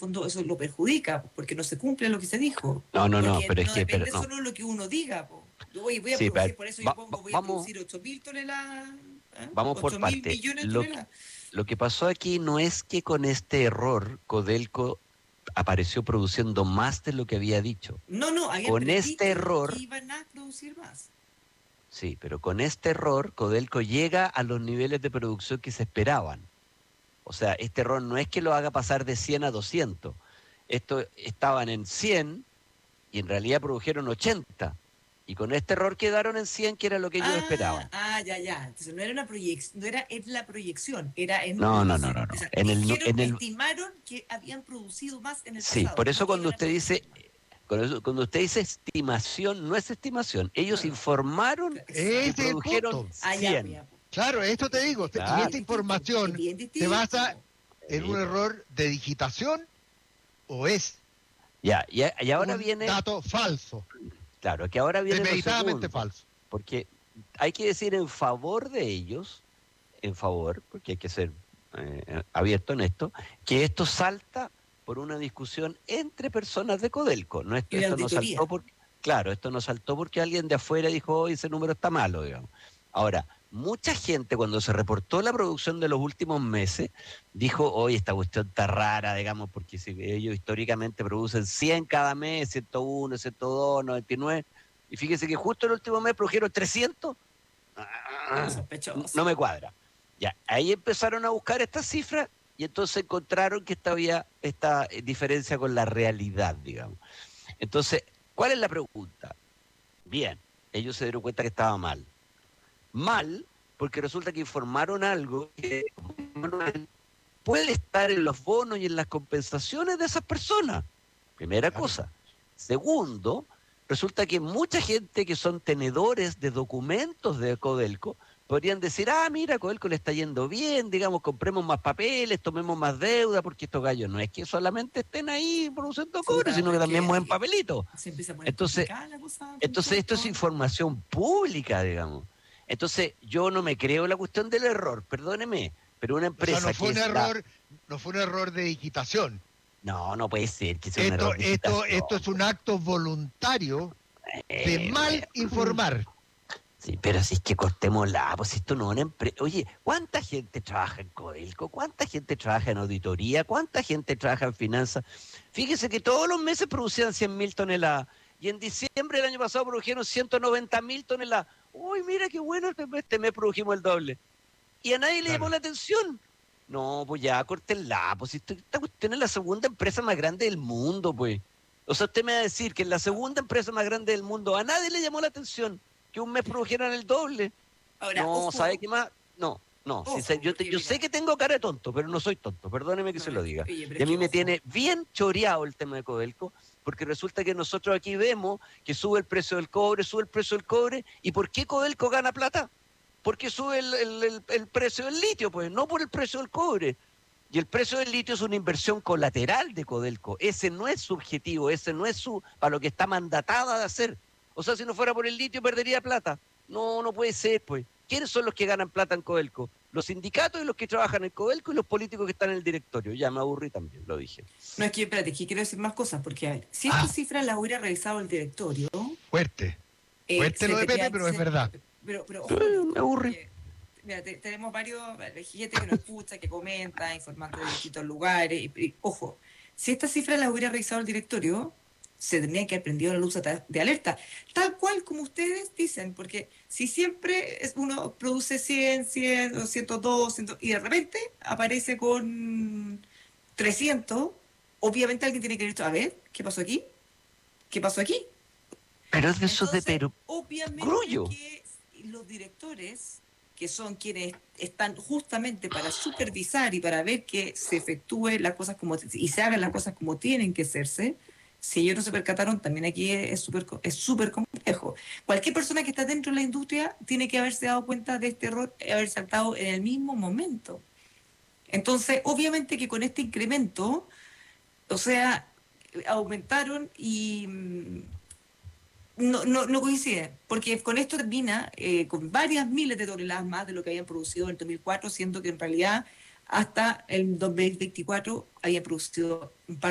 fondo eso lo perjudica, porque no se cumple lo que se dijo. No, Porque pero es no que, pero depende no. solo de lo que uno diga, po. Oye, voy a Sí, pero producir, por eso yo pongo, voy a vamos, producir 8.000 toneladas, ¿eh? vamos por 8.000 parte. millones de toneladas. Lo que pasó aquí no es que con este error Codelco apareció produciendo más de lo que había dicho. No, habían Con este predicho que error, iban a producir más. sí, pero con este error Codelco llega a los niveles de producción que se esperaban. O sea, este error no es que lo haga pasar de 100 a 200. Esto estaban en 100 y en realidad produjeron 80. Y con este error quedaron en 100, que era lo que ellos esperaban. Ya. Entonces no era una proyección, no era en la proyección, era en No, no, los, no, no, o no. sea, En el, dijeron, en el, estimaron que habían producido más en el sí, pasado, por no eso que cuando iban a usted dice, producir más. cuando usted dice estimación, no es estimación. Ellos No. informaron que Exacto. Ese es el produjeron punto. Ya, pues 100. ya, pues. Claro, Ya, esto te entonces digo. es Y bien esta Claro. distinto, es información bien se basa distinto. en un Sí, pues. error de digitación o es Ya, y ahora un viene, dato falso, claro, que ahora viene lo premeditadamente segundo. falso. Porque hay que decir en favor de ellos, en favor, porque hay que ser abierto en esto, que esto salta por una discusión entre personas de Codelco. No, Y una esto no saltó auditoría. porque, claro, esto no saltó porque alguien de afuera dijo, "Oh, ese número está malo", digamos. Ahora, mucha gente cuando se reportó la producción de los últimos meses, dijo, oye, esta cuestión está rara, digamos, porque si ellos históricamente producen 100 cada mes, 101, 102, 99, y fíjese que justo el último mes produjeron 300. Sospechoso. No me cuadra. Ya, ahí empezaron a buscar estas cifras y entonces encontraron que había esta diferencia con la realidad, digamos. Entonces, ¿cuál es la pregunta? Bien, ellos se dieron cuenta que estaba mal. Mal, porque resulta que informaron algo que puede estar en los bonos y en las compensaciones de esas personas. Primera Claro. cosa. Segundo, resulta que mucha gente que son tenedores de documentos de Codelco podrían decir, mira, Codelco le está yendo bien, digamos, compremos más papeles, tomemos más deuda, porque estos gallos no es que solamente estén ahí produciendo cobre, Chuta, sino pero que es también mueven que papelitos. se empieza a poner Entonces, complicada la cosa con todo entonces esto es esto. información pública, digamos. Entonces, yo no me creo la cuestión del error, perdóneme, pero una O sea, empresa que es la... no fue un error de digitación. No, no puede ser que sea un error de digitación. Esto es un acto voluntario de mal Bueno. informar. Sí, pero si es que cortémosla, pues esto no es una empresa. Oye, ¿cuánta gente trabaja en Codelco? ¿Cuánta gente trabaja en auditoría? ¿Cuánta gente trabaja en finanzas? Fíjese que todos los meses producían 100.000 toneladas y en diciembre del año pasado produjeron 190.000 toneladas. Uy, mira qué bueno, este mes produjimos el doble. Y a nadie le llamó Claro. la atención. No, pues ya, córtenla, pues esta cuestión es la segunda empresa más grande del mundo, pues. O sea, usted me va a decir que en la segunda empresa más grande del mundo a nadie le llamó la atención que un mes produjeran el doble. Ahora, No, ¿sabe ojo, qué más? No, no. Si ojo, porque yo sé mira, que tengo cara de tonto, pero no soy tonto. Perdóneme que no, se lo diga. oye, pero Y es a que mí me ojo. tiene bien choreado el tema de Codelco, porque resulta que nosotros aquí vemos que sube el precio del cobre, sube el precio del cobre. ¿Y por qué Codelco gana plata? Porque sube el precio del litio, pues, no por el precio del cobre. Y el precio del litio es una inversión colateral de Codelco. Ese no es su objetivo, ese no es para lo que está mandatada de hacer. O sea, si no fuera por el litio, perdería plata. No, no puede ser, pues. ¿Quiénes son los que ganan plata en Codelco? Los sindicatos y los que trabajan en Codelco y los políticos que están en el directorio. Ya me aburrí también, lo dije. No es que, espérate, es que quiero decir más cosas, porque a ver, si estas Ah, cifras las hubiera revisado el directorio, Fuerte. Fuerte se lo de Pepe, tendría, pero es verdad. pero ojo con me esto, aburrí. porque mira, tenemos varios gente que nos escucha, que comenta, informantes de distintos lugares, ojo, si estas cifras las hubiera revisado el directorio, se tendría que haber prendido la luz de alerta, tal cual como ustedes dicen, porque si siempre uno produce 100 o 102, 100, y de repente aparece con 300, obviamente alguien tiene que decir, a ver, ¿qué pasó aquí? ¿Qué pasó aquí? Pero es de esos de Entonces, Perú. obviamente Grullo. que los directores, que son quienes están justamente para supervisar y para ver que se efectúen las cosas como y se hagan las cosas como tienen que hacerse, si ellos no se percataron, también aquí es súper complejo. Cualquier persona que está dentro de la industria tiene que haberse dado cuenta de este error y haber saltado en el mismo momento. Entonces, obviamente que con este incremento, o sea, aumentaron y no coincide, porque con esto termina con varias miles de toneladas más de lo que habían producido en el 2004, siendo que en realidad hasta el 2024 habían producido un par